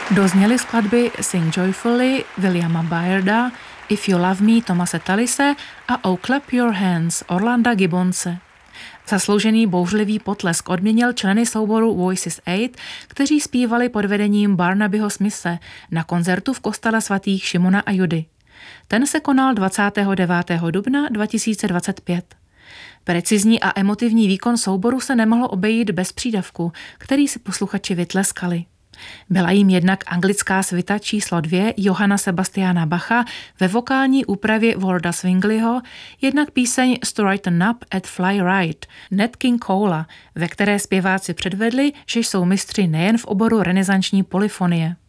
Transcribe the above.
Dozněly skladby Sing Joyfully Williama Byarda, If You Love Me Thomase Tallise a Oh Clap Your Hands Orlanda Gibbonse. Zasloužený bouřlivý potlesk odměnil členy souboru Voices 8, kteří zpívali pod vedením Barnabyho Smithe na koncertu v kostele svatých Šimona a Judy. Ten se konal 29. dubna 2025. Precizní a emotivní výkon souboru se nemohlo obejít bez přídavku, který si posluchači vytleskali. Byla jim jednak anglická svita číslo 2 Johanna Sebastiana Bacha ve vokální úpravě Warda Swingleyho, jednak píseň Straighten Up and Fly Right Nat King Cole, ve které zpěváci předvedli, že jsou mistři nejen v oboru renesanční polyfonie.